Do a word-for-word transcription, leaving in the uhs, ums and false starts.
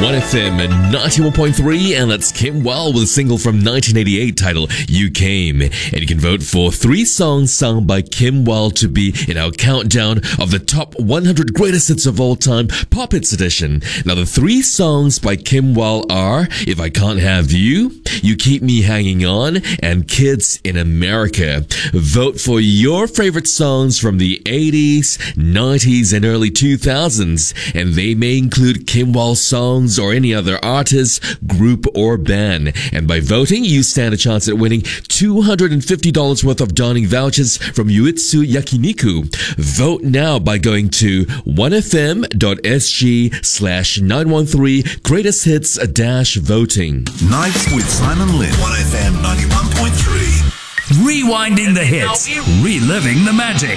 one F M ninety-one point three, and that's Kim Wilde with a single from nineteen eighty-eight titled You Came. And you can vote for three songs sung by Kim Wilde to be in our countdown of the top one hundred greatest hits of all time, Pop Hits Edition. Now, the three songs by Kim Wilde are If I Can't Have You, You Keep Me Hanging On, and Kids in America. Vote for your favorite songs from the eighties, nineties, and early two thousands, and they may include Kim Wilde songs or any other artist, group, or band. And by voting, you stand a chance at winning two hundred fifty dollars worth of dining vouchers from Yuitsu Yakiniku. Vote now by going to one f m dot s g slash nine one three greatest hits dash voting. Nights with Simon Lynn. one F M ninety-one point three. Rewinding the hits, reliving the magic.